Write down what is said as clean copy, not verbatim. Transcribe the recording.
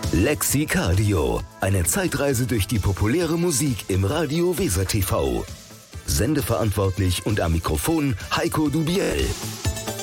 Lexicardio, eine Zeitreise durch die populäre Musik im Radio Weser TV. Sendeverantwortlich und am Mikrofon Heiko Dubiel.